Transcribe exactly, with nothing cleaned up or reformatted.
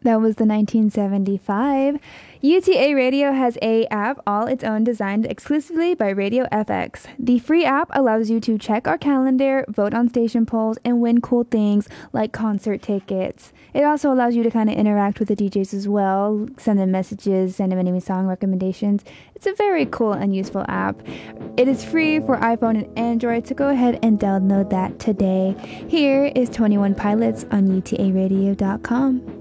That was the nineteen seventy-five. U T A Radio has a app all its own designed exclusively by Radio F X. The free app allows you to check our calendar, vote on station polls, and win cool things like concert tickets. It also allows you to kind of interact with the D Js as well, send them messages, send them any song recommendations. It's a very cool and useful app. It is free for iPhone and Android, so go ahead and download that today. Here is twenty-one Pilots on U T A radio dot com.